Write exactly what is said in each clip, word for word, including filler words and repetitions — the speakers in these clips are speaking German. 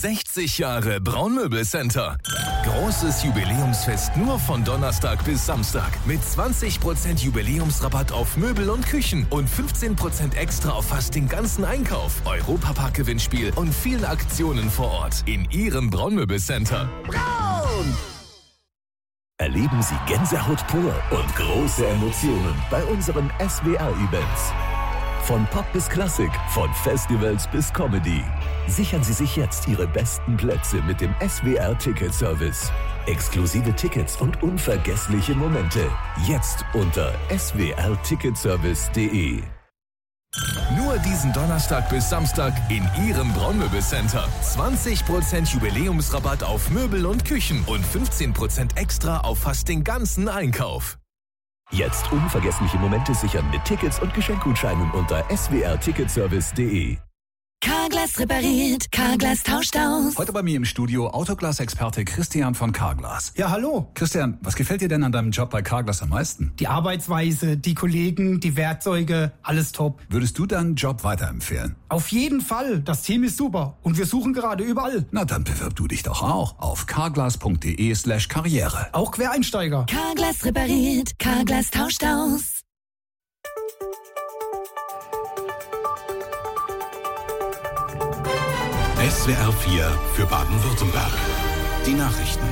sechzig Jahre Braunmöbelcenter. Großes Jubiläumsfest nur von Donnerstag bis Samstag. Mit zwanzig Prozent Jubiläumsrabatt auf Möbel und Küchen und fünfzehn Prozent extra auf fast den ganzen Einkauf. Europapark-Gewinnspiel und vielen Aktionen vor Ort in Ihrem Braunmöbelcenter. Braun! Erleben Sie Gänsehaut pur und große Emotionen bei unseren S W R-Events. Von Pop bis Klassik, von Festivals bis Comedy. Sichern Sie sich jetzt Ihre besten Plätze mit dem S W R-Ticket-Service. Exklusive Tickets und unvergessliche Momente. Jetzt unter s w r ticketservice punkt d e. Nur diesen Donnerstag bis Samstag in Ihrem Braunmöbelcenter. zwanzig Prozent Jubiläumsrabatt auf Möbel und Küchen und fünfzehn Prozent extra auf fast den ganzen Einkauf. Jetzt unvergessliche Momente sichern mit Tickets und Geschenkgutscheinen unter s w r ticketservice punkt d e. Carglass repariert, Carglass tauscht aus. Heute bei mir im Studio Autoglas-Experte Christian von Carglass. Ja, hallo. Christian, was gefällt dir denn an deinem Job bei Carglass am meisten? Die Arbeitsweise, die Kollegen, die Werkzeuge, alles top. Würdest du deinen Job weiterempfehlen? Auf jeden Fall. Das Team ist super und wir suchen gerade überall. Na, dann bewirb du dich doch auch auf carglass punkt d e slash karriere. Auch Quereinsteiger. Carglass repariert, Carglass tauscht aus. S W R vier für Baden-Württemberg. Die Nachrichten.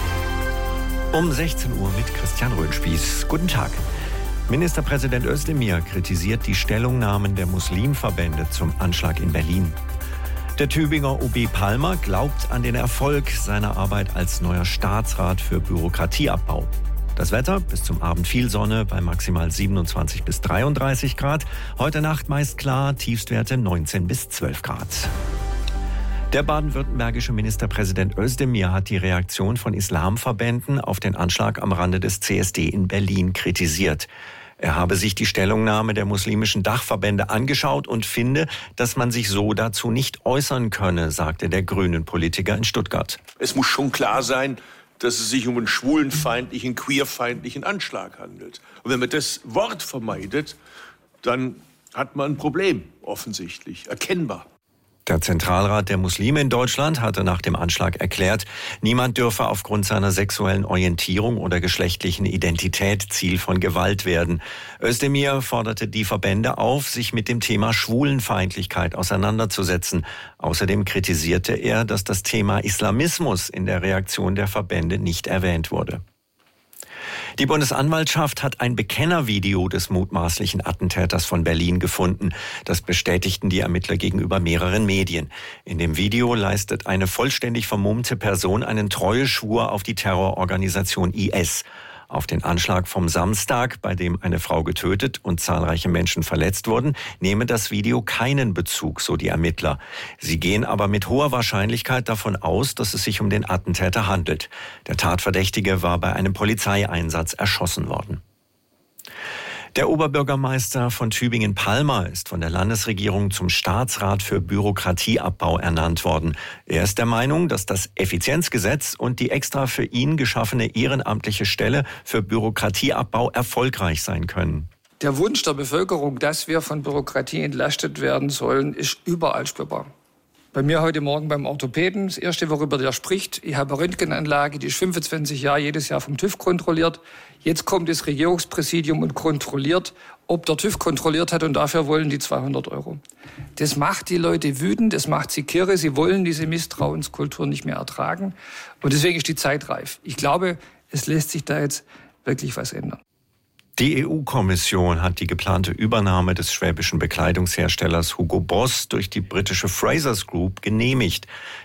Um sechzehn Uhr mit Christian Röhnspieß. Guten Tag. Ministerpräsident Özdemir kritisiert die Stellungnahmen der Muslimverbände zum Anschlag in Berlin. Der Tübinger O B Palmer glaubt an den Erfolg seiner Arbeit als neuer Staatsrat für Bürokratieabbau. Das Wetter, bis zum Abend viel Sonne bei maximal siebenundzwanzig bis dreiunddreißig Grad. Heute Nacht meist klar, Tiefstwerte neunzehn bis zwölf Grad. Der baden-württembergische Ministerpräsident Özdemir hat die Reaktion von Islamverbänden auf den Anschlag am Rande des C S D in Berlin kritisiert. Er habe sich die Stellungnahme der muslimischen Dachverbände angeschaut und finde, dass man sich so dazu nicht äußern könne, sagte der Grünen-Politiker in Stuttgart. Es muss schon klar sein, dass es sich um einen schwulenfeindlichen, queerfeindlichen Anschlag handelt. Und wenn man das Wort vermeidet, dann hat man ein Problem, offensichtlich, erkennbar. Der Zentralrat der Muslime in Deutschland hatte nach dem Anschlag erklärt, niemand dürfe aufgrund seiner sexuellen Orientierung oder geschlechtlichen Identität Ziel von Gewalt werden. Özdemir forderte die Verbände auf, sich mit dem Thema Schwulenfeindlichkeit auseinanderzusetzen. Außerdem kritisierte er, dass das Thema Islamismus in der Reaktion der Verbände nicht erwähnt wurde. Die Bundesanwaltschaft hat ein Bekennervideo des mutmaßlichen Attentäters von Berlin gefunden. Das bestätigten die Ermittler gegenüber mehreren Medien. In dem Video leistet eine vollständig vermummte Person einen Treueschwur auf die Terrororganisation I S. Auf den Anschlag vom Samstag, bei dem eine Frau getötet und zahlreiche Menschen verletzt wurden, nehme das Video keinen Bezug, so die Ermittler. Sie gehen aber mit hoher Wahrscheinlichkeit davon aus, dass es sich um den Attentäter handelt. Der Tatverdächtige war bei einem Polizeieinsatz erschossen worden. Der Oberbürgermeister von Tübingen Palmer ist von der Landesregierung zum Staatsrat für Bürokratieabbau ernannt worden. Er ist der Meinung, dass das Effizienzgesetz und die extra für ihn geschaffene ehrenamtliche Stelle für Bürokratieabbau erfolgreich sein können. Der Wunsch der Bevölkerung, dass wir von Bürokratie entlastet werden sollen, ist überall spürbar. Bei mir heute Morgen beim Orthopäden, das Erste, worüber der spricht, ich habe eine Röntgenanlage, die ist fünfundzwanzig Jahre jedes Jahr vom TÜV kontrolliert. Jetzt kommt das Regierungspräsidium und kontrolliert, ob der TÜV kontrolliert hat, und dafür wollen die zweihundert Euro. Das macht die Leute wütend, das macht sie kirre, sie wollen diese Misstrauenskultur nicht mehr ertragen. Und deswegen ist die Zeit reif. Ich glaube, es lässt sich da jetzt wirklich was ändern. Die E U-Kommission hat die geplante Übernahme des schwäbischen Bekleidungsherstellers Hugo Boss durch die britische Frasers Group genehmigt.